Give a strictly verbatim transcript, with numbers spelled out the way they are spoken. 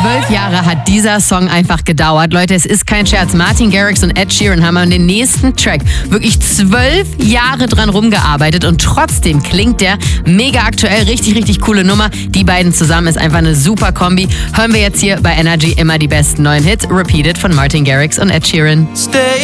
Zwölf Jahre hat dieser Song einfach gedauert. Leute, es ist kein Scherz. Martin Garrix und Ed Sheeran haben an den nächsten Track wirklich zwölf Jahre dran rumgearbeitet und trotzdem klingt der mega aktuell. Richtig, richtig coole Nummer. Die beiden zusammen ist einfach eine super Kombi. Hören wir jetzt hier bei Energy immer die besten neuen Hits. Repeated von Martin Garrix und Ed Sheeran. Stay